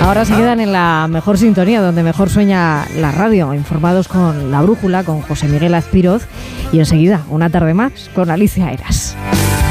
Ahora se quedan en la mejor sintonía, donde mejor sueña la radio, informados con La Brújula, con José Miguel Azpiroz, y enseguida, una tarde más, con Alicia Eras.